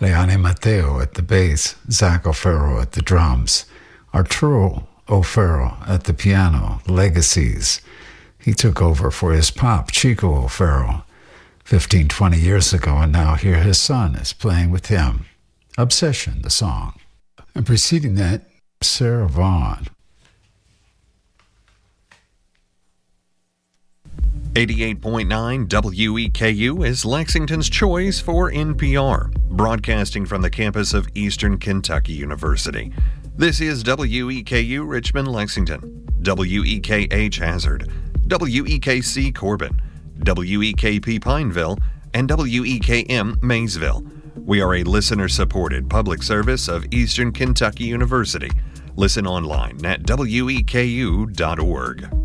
Leone Matteo at the bass, Zach O'Farrell at the drums, Arturo O'Farrell at the piano, Legacies. He took over for his pop, Chico O'Farrell, 15-20 years ago, and now here his son is playing with him. Obsession, the song. And preceding that, Sarah Vaughan. 88.9 WEKU is Lexington's choice for NPR, broadcasting from the campus of Eastern Kentucky University. This is WEKU Richmond, Lexington, WEKH Hazard, WEKC Corbin, WEKP Pineville, and WEKM Maysville. We are a listener-supported public service of Eastern Kentucky University. Listen online at weku.org.